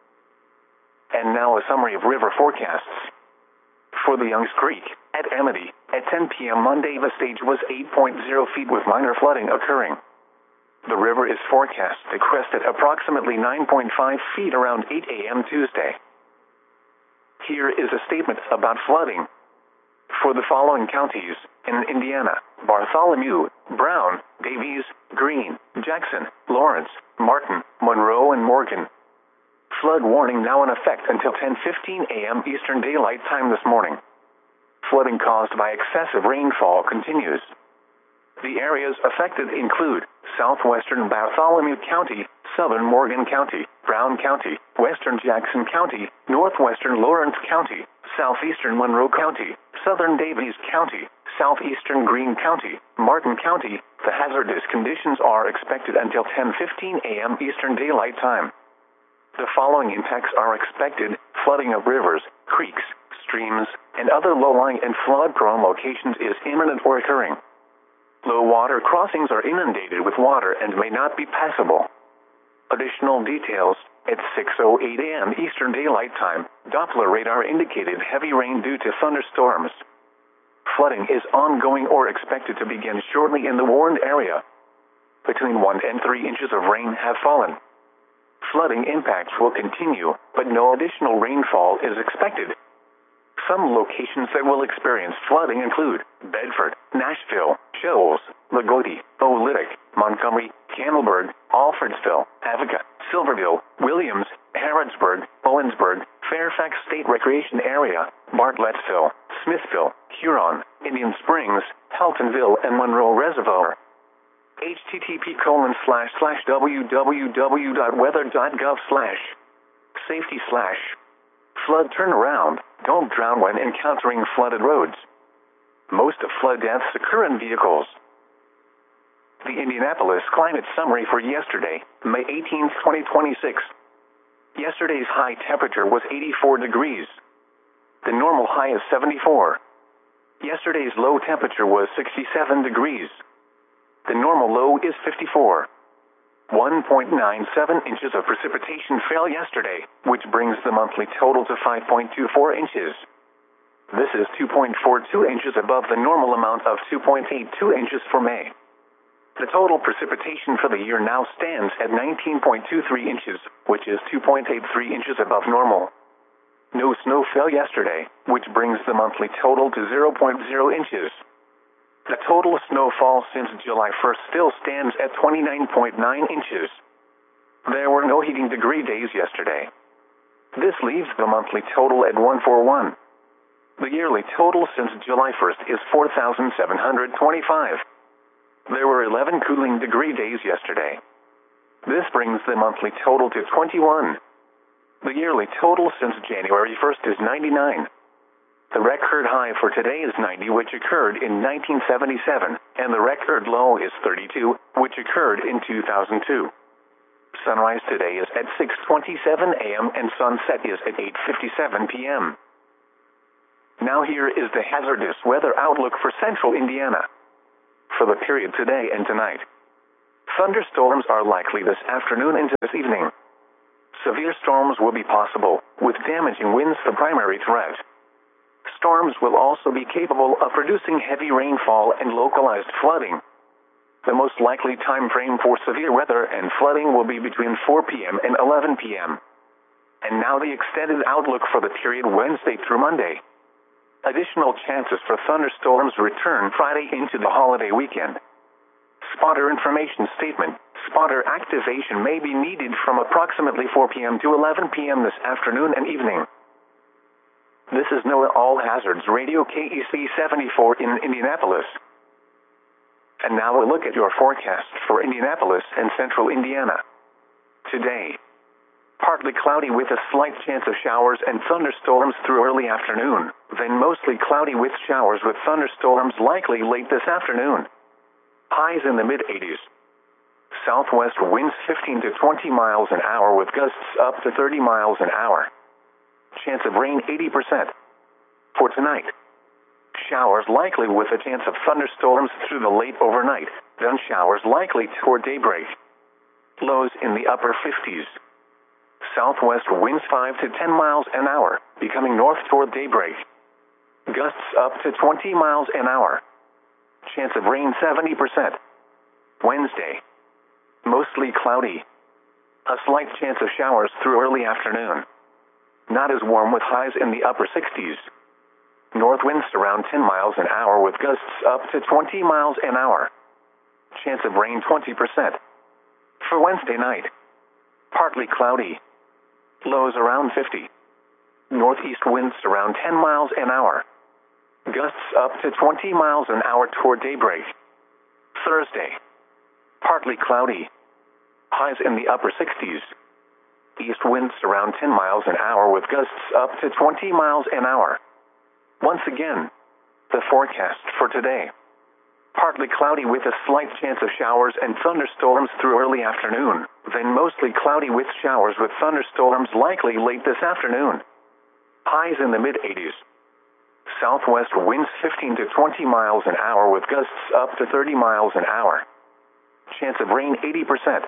And now a summary of river forecasts. For the Youngs Creek, at Amity, at 10 p.m. Monday the stage was 8.0 feet with minor flooding occurring. The river is forecast to crest at approximately 9.5 feet around 8 a.m. Tuesday. Here is a statement about flooding. For the following counties in Indiana: Bartholomew, Brown, Davies, Greene, Jackson, Lawrence, Martin, Monroe, and Morgan. Flood warning now in effect until 10:15 a.m. Eastern Daylight Time this morning. Flooding caused by excessive rainfall continues. The areas affected include southwestern Bartholomew County, southern Morgan County, Brown County, western Jackson County, northwestern Lawrence County, southeastern Monroe County, southern Davies County, southeastern Greene County, Martin County. The hazardous conditions are expected until 10:15 a.m. Eastern Daylight Time. The following impacts are expected: flooding of rivers, creeks, streams, and other low-lying and flood-prone locations is imminent or occurring. Low water crossings are inundated with water and may not be passable. Additional details: at 6:08 a.m. Eastern Daylight Time, Doppler radar indicated heavy rain due to thunderstorms. Flooding is ongoing or expected to begin shortly in the warned area. Between 1 and 3 inches of rain have fallen. Flooding impacts will continue, but no additional rainfall is expected. Some locations that will experience flooding include Bedford, Nashville, Shoals, Lagodi, Oolitic, Montgomery, Campbellsburg, Alfredsville, Avoca, Silverville, Williams, Harrodsburg, Owensburg, Fairfax State Recreation Area, Bartlettsville, Smithville, Huron, Indian Springs, Heltonville, and Monroe Reservoir. http://www.weather.gov/safety/ flood turnaround. Don't drown when encountering flooded roads. Most of flood deaths occur in vehicles. The Indianapolis climate summary for yesterday, May 18, 2026. Yesterday's high temperature was 84 degrees. The normal high is 74. Yesterday's low temperature was 67 degrees. The normal low is 54. 1.97 inches of precipitation fell yesterday, which brings the monthly total to 5.24 inches. This is 2.42 inches above the normal amount of 2.82 inches for May. The total precipitation for the year now stands at 19.23 inches, which is 2.83 inches above normal. No snow fell yesterday, which brings the monthly total to 0.0 inches. The total snowfall since July 1st still stands at 29.9 inches. There were no heating degree days yesterday. This leaves the monthly total at 141. The yearly total since July 1st is 4,725. There were 11 cooling degree days yesterday. This brings the monthly total to 21. The yearly total since January 1st is 99. The record high for today is 90, which occurred in 1977, and the record low is 32, which occurred in 2002. Sunrise today is at 6:27 a.m. and sunset is at 8:57 p.m. Now here is the hazardous weather outlook for central Indiana. For the period today and tonight, thunderstorms are likely this afternoon into this evening. Severe storms will be possible, with damaging winds the primary threat. Storms will also be capable of producing heavy rainfall and localized flooding. The most likely time frame for severe weather and flooding will be between 4 p.m. and 11 p.m. And now the extended outlook for the period Wednesday through Monday. Additional chances for thunderstorms return Friday into the holiday weekend. Spotter information statement. Spotter activation may be needed from approximately 4 p.m. to 11 p.m. this afternoon and evening. This is NOAA All Hazards Radio KEC 74 in Indianapolis. And now a look at your forecast for Indianapolis and central Indiana. Today, partly cloudy with a slight chance of showers and thunderstorms through early afternoon, then mostly cloudy with showers with thunderstorms likely late this afternoon. Highs in the mid-80s. Southwest winds 15 to 20 miles an hour with gusts up to 30 miles an hour. Chance of rain 80%. For tonight, showers likely with a chance of thunderstorms through the late overnight, then showers likely toward daybreak. Lows in the upper 50s. Southwest winds 5 to 10 miles an hour, becoming north toward daybreak. Gusts up to 20 miles an hour. Chance of rain 70%. Wednesday, mostly cloudy. A slight chance of showers through early afternoon. Not as warm with highs in the upper 60s. North winds around 10 miles an hour with gusts up to 20 miles an hour. Chance of rain 20%. For Wednesday night, partly cloudy. Lows around 50. Northeast winds around 10 miles an hour. Gusts up to 20 miles an hour toward daybreak. Thursday, partly cloudy. Highs in the upper 60s. East winds around 10 miles an hour with gusts up to 20 miles an hour. Once again, the forecast for today. Partly cloudy with a slight chance of showers and thunderstorms through early afternoon, then mostly cloudy with showers with thunderstorms likely late this afternoon. Highs in the mid-80s. Southwest winds 15 to 20 miles an hour with gusts up to 30 miles an hour. Chance of rain 80%.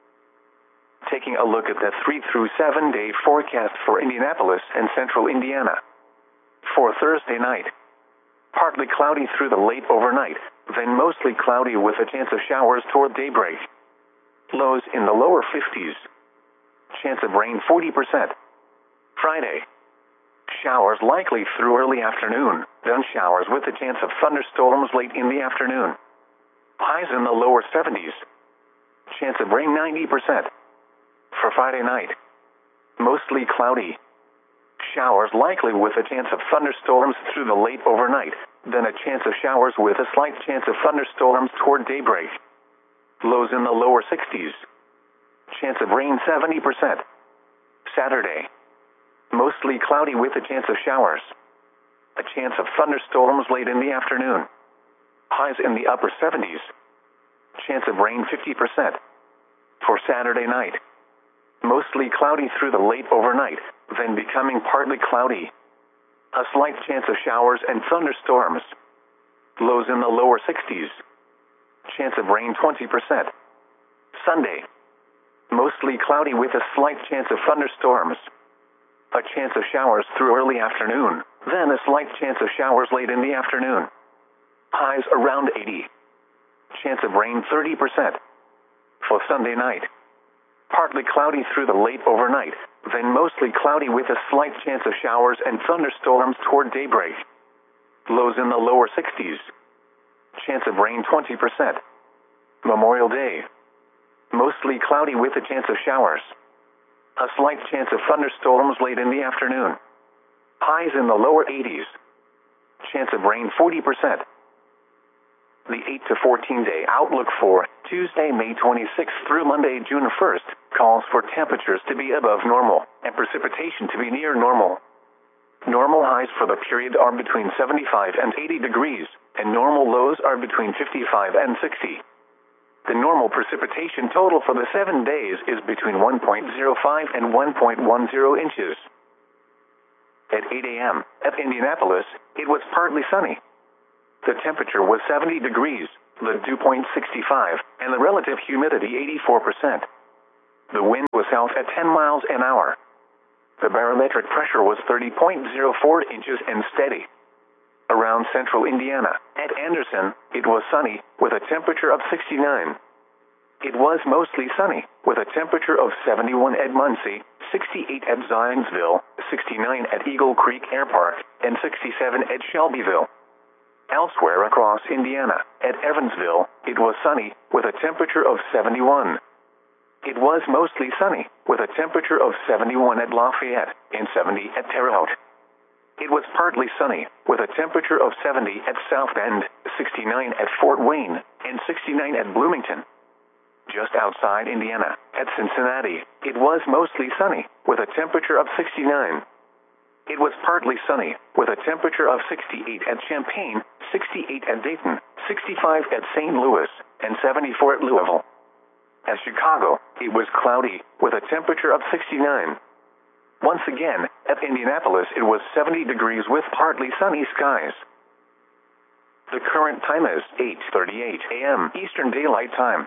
Taking a look at the 3 through 7 day forecast for Indianapolis and central Indiana. For Thursday night, partly cloudy through the late overnight, then mostly cloudy with a chance of showers toward daybreak. Lows in the lower 50s. Chance of rain 40%. Friday, showers likely through early afternoon, then showers with a chance of thunderstorms late in the afternoon. Highs in the lower 70s. Chance of rain 90%. For Friday night, mostly cloudy. Showers likely with a chance of thunderstorms through the late overnight, then a chance of showers with a slight chance of thunderstorms toward daybreak. Lows in the lower 60s. Chance of rain 70%. Saturday, mostly cloudy with a chance of showers. A chance of thunderstorms late in the afternoon. Highs in the upper 70s. Chance of rain 50%. For Saturday night, mostly cloudy through the late overnight, then becoming partly cloudy. A slight chance of showers and thunderstorms. Lows in the lower 60s. Chance of rain 20%. Sunday, mostly cloudy with a slight chance of thunderstorms. A chance of showers through early afternoon, then a slight chance of showers late in the afternoon. Highs around 80. Chance of rain 30%. For Sunday night, partly cloudy through the late overnight, then mostly cloudy with a slight chance of showers and thunderstorms toward daybreak. Lows in the lower 60s. Chance of rain 20%. Memorial Day, mostly cloudy with a chance of showers. A slight chance of thunderstorms late in the afternoon. Highs in the lower 80s. Chance of rain 40%. The 8 to 14 day outlook for Tuesday, May 26th through Monday, June 1st, calls for temperatures to be above normal and precipitation to be near normal. Normal highs for the period are between 75 and 80 degrees, and normal lows are between 55 and 60. The normal precipitation total for the 7 days is between 1.05 and 1.10 inches. At 8 a.m. at Indianapolis, it was partly sunny. The temperature was 70 degrees, the dew point 65, and the relative humidity 84%. The wind was south at 10 miles an hour. The barometric pressure was 30.04 inches and steady. Around central Indiana, at Anderson, it was sunny, with a temperature of 69. It was mostly sunny, with a temperature of 71 at Muncie, 68 at Zionsville, 69 at Eagle Creek Air Park, and 67 at Shelbyville. Elsewhere across Indiana, at Evansville, it was sunny, with a temperature of 71. It was mostly sunny, with a temperature of 71 at Lafayette, and 70 at Terre Haute. It was partly sunny, with a temperature of 70 at South Bend, 69 at Fort Wayne, and 69 at Bloomington. Just outside Indiana, at Cincinnati, it was mostly sunny, with a temperature of 69. It was partly sunny, with a temperature of 68 at Champaign, 68 at Dayton, 65 at St. Louis, and 74 at Louisville. At Chicago, it was cloudy, with a temperature of 69. Once again, at Indianapolis it was 70 degrees with partly sunny skies. The current time is 8:38 a.m. Eastern Daylight Time.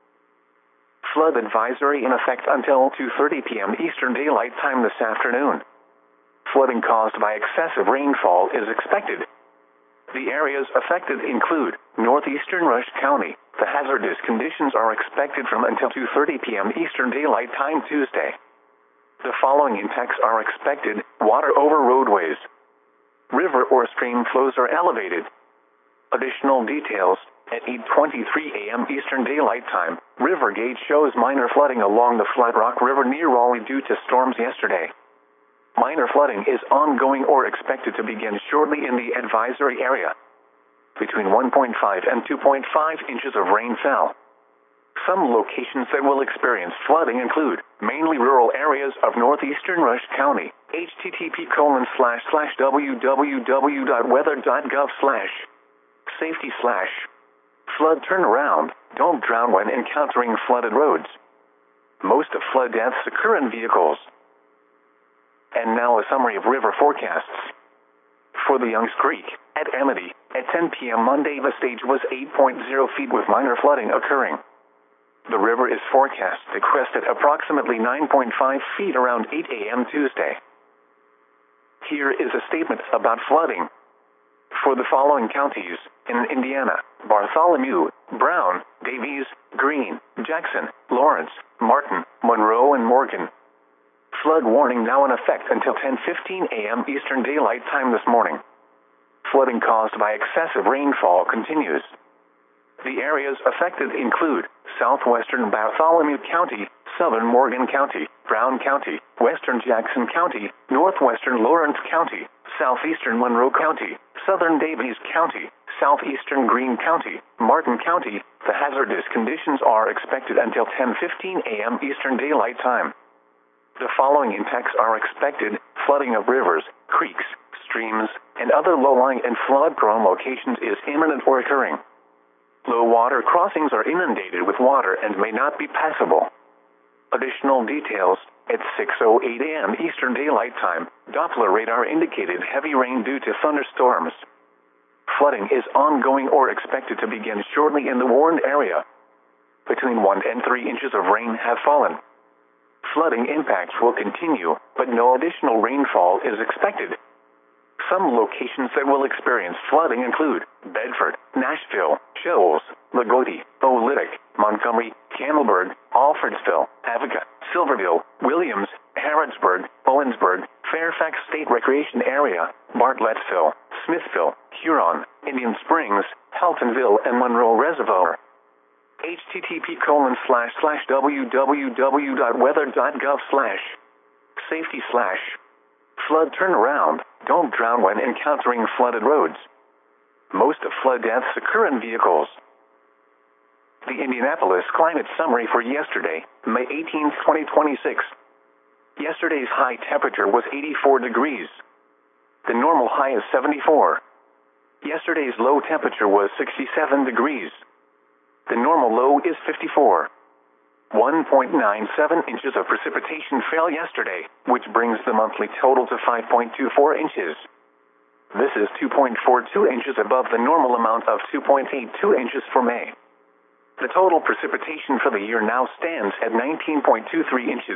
Flood advisory in effect until 2:30 p.m. Eastern Daylight Time this afternoon. Flooding caused by excessive rainfall is expected. The areas affected include northeastern Rush County. The hazardous conditions are expected from until 2:30 p.m. Eastern Daylight Time Tuesday. The following impacts are expected: water over roadways. River or stream flows are elevated. Additional details: at 8:23 a.m. Eastern Daylight Time, river gauge shows minor flooding along the Flat Rock River near Raleigh due to storms yesterday. Minor flooding is ongoing or expected to begin shortly in the advisory area. Between 1.5 and 2.5 inches of rain fell. Some locations that will experience flooding include mainly rural areas of northeastern Rush County. http://www.weather.gov/safety/flood turnaround. Don't drown when encountering flooded roads. Most of flood deaths occur in vehicles. And now a summary of river forecasts. For the Youngs Creek, at Amity, at 10 p.m. Monday the stage was 8.0 feet with minor flooding occurring. The river is forecast to crest at approximately 9.5 feet around 8 a.m. Tuesday. Here is a statement about flooding. For the following counties in Indiana: Bartholomew, Brown, Davies, Greene, Jackson, Lawrence, Martin, Monroe, and Morgan. Flood warning now in effect until 10:15 a.m. Eastern Daylight Time this morning. Flooding caused by excessive rainfall continues. The areas affected include southwestern Bartholomew County, southern Morgan County, Brown County, western Jackson County, northwestern Lawrence County, southeastern Monroe County, southern Davies County, southeastern Greene County, Martin County. The hazardous conditions are expected until 10:15 a.m. Eastern Daylight Time. The following impacts are expected: flooding of rivers, creeks, streams, and other low-lying and flood-prone locations is imminent or occurring. Low water crossings are inundated with water and may not be passable. Additional details: at 6:08 a.m. Eastern Daylight Time, Doppler radar indicated heavy rain due to thunderstorms. Flooding is ongoing or expected to begin shortly in the warned area. Between 1 and 3 inches of rain have fallen. Flooding impacts will continue, but no additional rainfall is expected. Some locations that will experience flooding include Bedford, Nashville, Shoals, Lagodi, Oolitic, Montgomery, Campbellsburg, Alfredsville, Avoca, Silverville, Williams, Harrodsburg, Owensburg, Fairfax State Recreation Area, Bartlettsville, Smithville, Huron, Indian Springs, Heltonville, and Monroe Reservoir. http://www.weather.gov/safety/flood turnaround. Don't drown when encountering flooded roads. Most of flood deaths occur in vehicles. The Indianapolis Climate Summary for yesterday, May 18, 2026. Yesterday's high temperature was 84 degrees. The normal high is 74. Yesterday's low temperature was 67 degrees. The normal low is 54. 1.97 inches of precipitation fell yesterday, which brings the monthly total to 5.24 inches. This is 2.42 inches above the normal amount of 2.82 inches for May. The total precipitation for the year now stands at 19.23 inches.